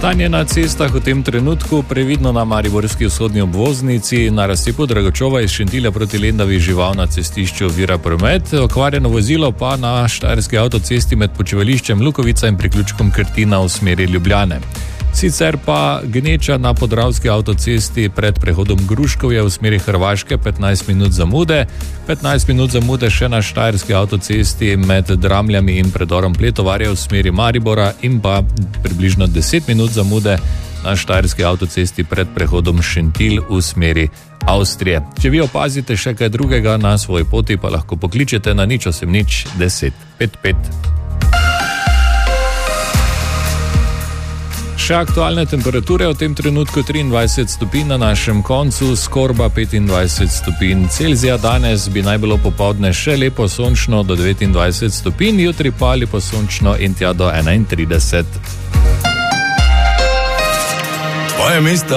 Stanje na cestah v tem trenutku previdno na mariborski vzhodni obvoznici, na razcepu Dragočova iz Šentilja proti Lendavi žival na cestišču ovira promet, okvarjeno vozilo pa na štajerski avtocesti med počivališčem Lukovica in priključkom Krtina v smeri Ljubljane. Sicer pa gneča na podravski avtocesti pred prehodom Gruškovje v smeri Hrvaške 15 minut zamude, 15 minut zamude še na štajerski avtocesti med Dramljami in predorom Pletovarja v smeri Maribora in pa približno 10 minut zamude na štajerski avtocesti pred prehodom Šentilj v smeri Avstrije. Če vi opazite še kaj drugega na svoji poti, pa lahko pokličete na 080 10 55. Še aktualne temperature, v tem trenutku 23 stopinj na našem koncu, Skorba 25 stopinj Celzija. Danes bi naj bilo popoldne še lepo sončno do 29 stopinj, jutri pa lepo sončno in tja do 31. Moje mesto